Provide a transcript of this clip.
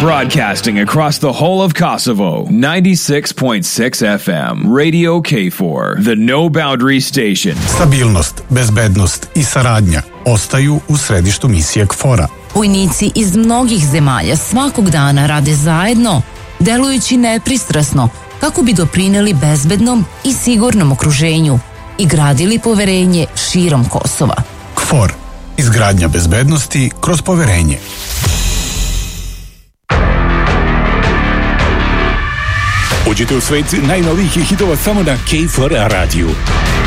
Broadcasting across the whole of Kosovo, 96.6 FM, Radio KFOR, the No Boundary Station. Stabilnost, bezbednost i saradnja ostaju u središtu misije KFOR-a. Vojnici iz mnogih zemalja svakog dana rade zajedno, delujući nepristrasno kako bi doprineli bezbednom i sigurnom okruženju i gradili poverenje širom Kosova. KFOR. Izgradnja bezbednosti kroz poverenje. Uđite u svet najnovijih hitova samo na KFOR radiju.